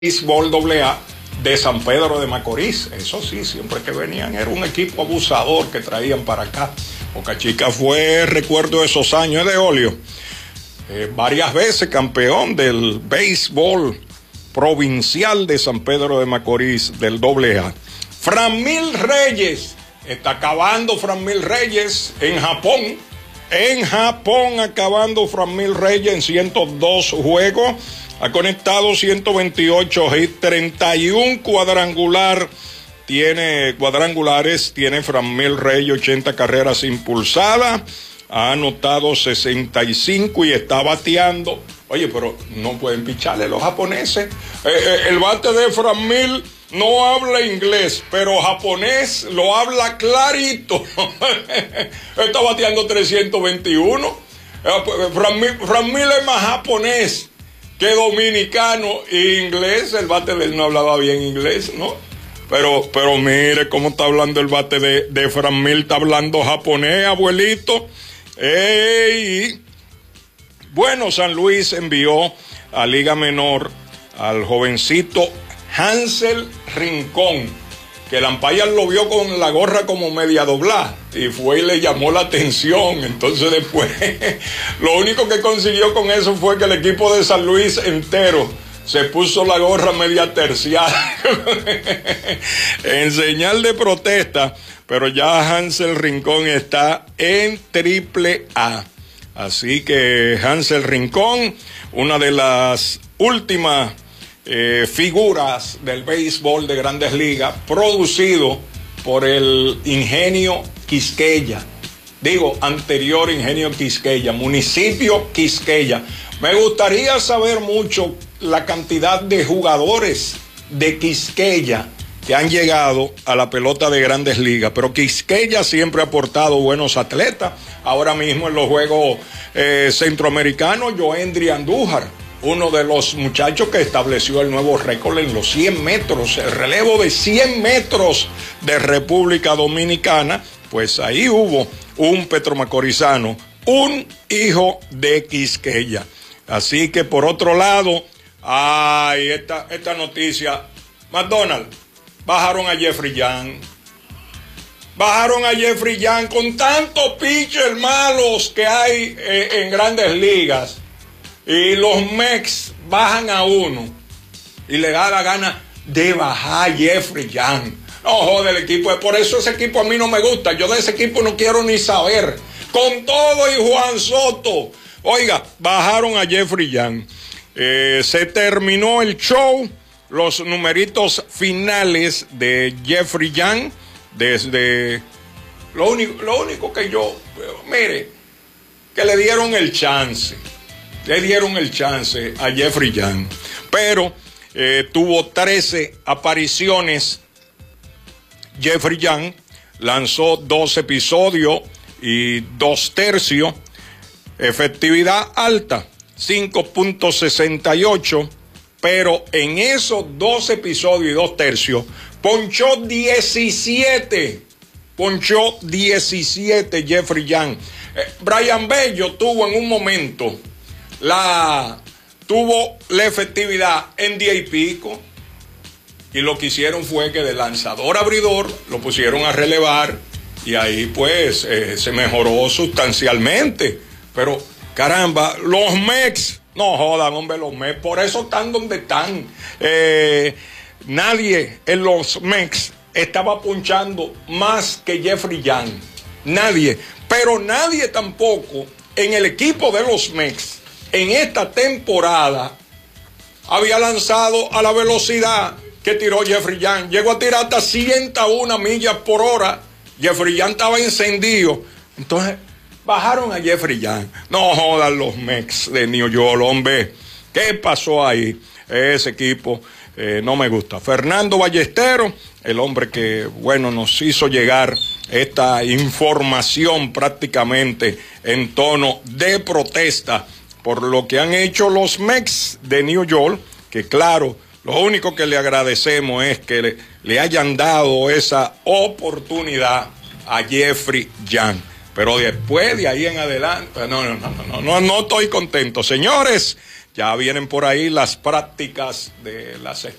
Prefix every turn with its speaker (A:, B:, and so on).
A: béisbol AA de San Pedro de Macorís. Eso sí, siempre que venían era un equipo abusador que traían para acá. Boca Chica fue, recuerdo esos años de óleo, varias veces campeón del béisbol provincial de San Pedro de Macorís del AA. Franmil Reyes, está acabando Franmil Reyes en Japón. En Japón acabando Franmil Reyes en 102 juegos. Ha conectado 128 hits, 31 cuadrangulares, tiene Franmil Reyes, 80 carreras impulsadas, ha anotado 65 y está bateando. Oye, pero no pueden picharle los japoneses. El bate de Franmil no habla inglés, pero japonés lo habla clarito. Está bateando 321. Franmil es más japonés que dominicano e inglés. El bate de él no hablaba bien inglés, ¿no? Pero mire cómo está hablando el bate de Franmil, está hablando japonés, abuelito. ¡Ey! Bueno, San Luis envió a Liga Menor al jovencito Hansel Rincón, que el umpire lo vio con la gorra como media doblada y fue y le llamó la atención. Entonces después lo único que consiguió con eso fue que el equipo de San Luis entero se puso la gorra media terciada en señal de protesta, pero ya Hansel Rincón está en AAA. Así que Hansel Rincón, una de las últimas figuras del béisbol de Grandes Ligas, producido por el Ingenio Quisqueya, anterior Ingenio Quisqueya, municipio Quisqueya. Me gustaría saber mucho la cantidad de jugadores de Quisqueya que han llegado a la pelota de Grandes Ligas, pero Quisqueya siempre ha aportado buenos atletas. Ahora mismo en los Juegos Centroamericanos, Joendry Andújar, uno de los muchachos que estableció el nuevo récord en los 100 metros, el relevo de 100 metros de República Dominicana, pues ahí hubo un petromacorizano, un hijo de Quisqueya. Así que por otro lado, esta noticia, McDonald's, bajaron a Jeffrey Young. Bajaron a Jeffrey Young con tantos pitchers malos que hay en Grandes Ligas. Y los Mex bajan a uno y le da la gana de bajar a Jeffrey Young. No joder, el equipo, por eso ese equipo a mí no me gusta. Yo de ese equipo no quiero ni saber. Con todo y Juan Soto. Oiga, bajaron a Jeffrey Young. Se terminó el show. Los numeritos finales de Jeffrey Young. Desde lo único que yo, mire, que le dieron el chance. Le dieron el chance a Jeffrey Young, pero tuvo 13 apariciones. Jeffrey Young lanzó 2 episodios y 2 tercios, efectividad alta, 5.68, pero en esos 2 episodios y 2 tercios, ponchó 17 Jeffrey Young. Brian Bello tuvo en un momento tuvo la efectividad en 10 y pico, y lo que hicieron fue que de lanzador abridor lo pusieron a relevar y ahí pues se mejoró sustancialmente. Pero caramba, los Mex, no jodan, hombre, los Mex, por eso están donde están. Nadie en los Mex estaba punchando más que Jeffrey Young, nadie, pero nadie tampoco en el equipo de los Mex en esta temporada había lanzado a la velocidad que tiró Jeffrey Young. Llegó a tirar hasta 101 millas por hora. Jeffrey Young estaba encendido. Entonces bajaron a Jeffrey Young. No jodan los Mex de New York, hombre. ¿Qué pasó ahí? Ese equipo no me gusta. Fernando Ballesteros, el hombre que, nos hizo llegar esta información prácticamente en tono de protesta por lo que han hecho los Mex de New York, que claro, lo único que le agradecemos es que le hayan dado esa oportunidad a Jeffrey Young. Pero después de ahí en adelante, no estoy contento. Señores, Ya vienen por ahí las prácticas de las